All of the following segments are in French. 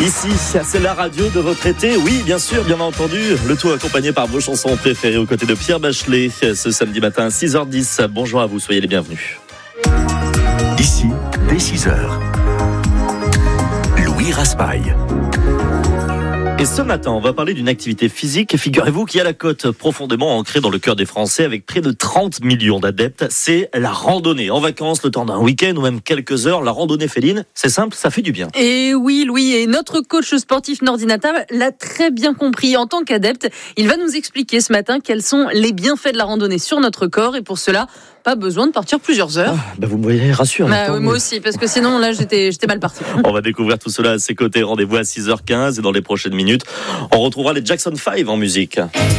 Ici, c'est la radio de votre été. Oui, bien sûr, bien entendu. Le tout accompagné par vos chansons préférées aux côtés de Pierre Bachelet. Ce samedi matin, 6h10. Bonjour à vous, soyez les bienvenus. Ici, dès 6h. Louis Raspail. Et ce matin, on va parler d'une activité physique, figurez-vous, qui a la cote profondément ancrée dans le cœur des Français avec près de 30 millions d'adeptes. C'est la randonnée. En vacances, le temps d'un week-end ou même quelques heures, la randonnée féline, c'est simple, ça fait du bien. Et oui, Louis, et notre coach sportif Nordinata l'a très bien compris. En tant qu'adepte, il va nous expliquer ce matin quels sont les bienfaits de la randonnée sur notre corps. Et pour cela, pas besoin de partir plusieurs heures. Vous me voyez rassuré. Oui, moi aussi, parce que sinon, là, j'étais mal parti. On va découvrir tout cela à ses côtés. Rendez-vous à 6h15 et dans les prochaines minutes, on retrouvera les Jackson 5 en musique.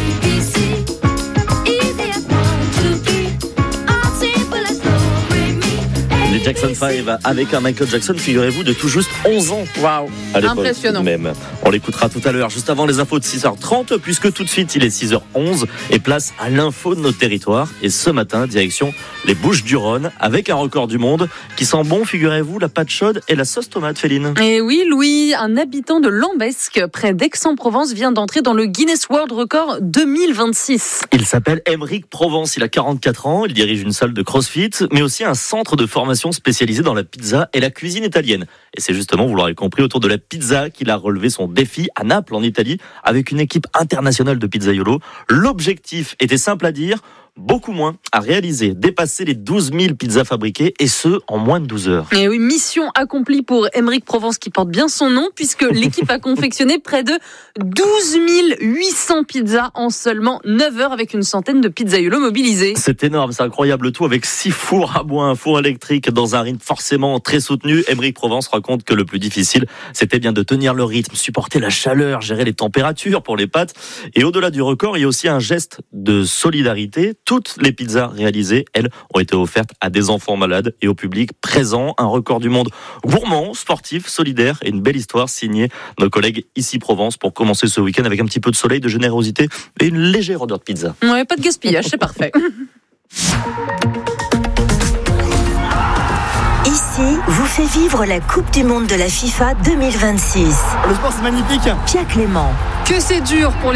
Les Jackson 5 avec un Michael Jackson, figurez-vous, de tout juste 11 ans. Waouh, impressionnant. Même. On l'écoutera tout à l'heure, juste avant les infos de 6h30, puisque tout de suite, il est 6h11 et place à l'info de notre territoire. Et ce matin, direction les Bouches-du-Rhône, avec un record du monde qui sent bon, figurez-vous, la pâte chaude et la sauce tomate, Féline. Et oui, Louis, un habitant de Lambesque, près d'Aix-en-Provence, vient d'entrer dans le Guinness World Record 2026. Il s'appelle Aymeric Provence, il a 44 ans, il dirige une salle de crossfit, mais aussi un centre de formation spécialisé dans la pizza et la cuisine italienne. Et c'est justement, vous l'aurez compris, autour de la pizza qu'il a relevé son défi à Naples, en Italie, avec une équipe internationale de pizzaiolo. L'objectif était simple à dire, beaucoup moins à réaliser, dépasser les 12 000 pizzas fabriquées, et ce, en moins de 12 heures. Et oui, mission accomplie pour Aymeric Provence, qui porte bien son nom, puisque l'équipe a confectionné près de 12 800 pizzas en seulement 9 heures, avec une centaine de pizzaiolos mobilisés. C'est énorme, c'est incroyable, le tout avec 6 fours à bois, un four électrique dans un rythme forcément très soutenu. Aymeric Provence raconte que le plus difficile, c'était bien de tenir le rythme, supporter la chaleur, gérer les températures pour les pâtes. Et au-delà du record, il y a aussi un geste de solidarité. Toutes les pizzas réalisées, elles, ont été offertes à des enfants malades et au public présent. Un record du monde gourmand, sportif, solidaire et une belle histoire signée nos collègues ici Provence pour commencer ce week-end avec un petit peu de soleil, de générosité et une légère odeur de pizza. Ouais, pas de gaspillage, c'est parfait. Ici, vous fait vivre la Coupe du Monde de la FIFA 2026. Le sport, c'est magnifique. Pia Clément. Que c'est dur pour